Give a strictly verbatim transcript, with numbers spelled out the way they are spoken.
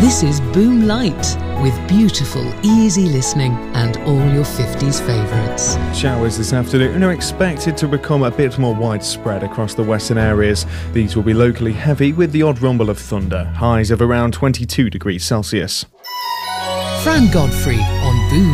This is Boom Light, with beautiful, easy listening and all your fifties favourites. Showers this afternoon are expected to become a bit more widespread across the western areas. These will be locally heavy with the odd rumble of thunder. Highs of around twenty-two degrees Celsius. Fran Godfrey on Boom